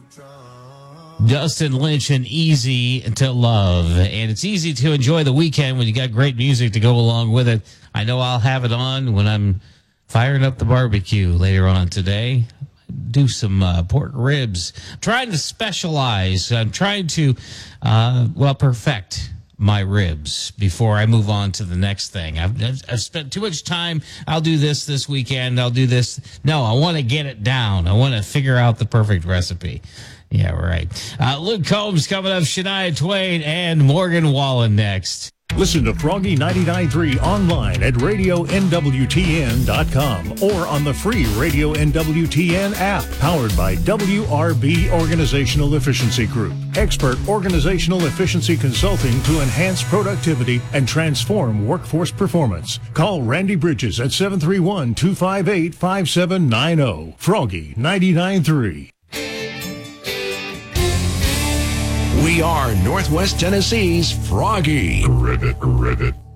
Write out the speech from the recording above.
Dustin Lynch and Easy to Love. And it's easy to enjoy the weekend when you got great music to go along with it. I know I'll have it on when I'm firing up the barbecue later on today. Do some pork ribs. Trying to specialize. I'm trying to, perfect my ribs before I move on to the next thing. I've spent too much time. I'll do this weekend. I'll do this. No, I want to get it down. I want to figure out the perfect recipe. Yeah, right. Luke Combs coming up, Shania Twain, and Morgan Wallen next. Listen to Froggy 99.3 online at radionwtn.com or on the free Radio NWTN app, powered by WRB Organizational Efficiency Group. Expert organizational efficiency consulting to enhance productivity and transform workforce performance. Call Randy Bridges at 731-258-5790. Froggy 99.3. We are Northwest Tennessee's Froggy. Ribbit.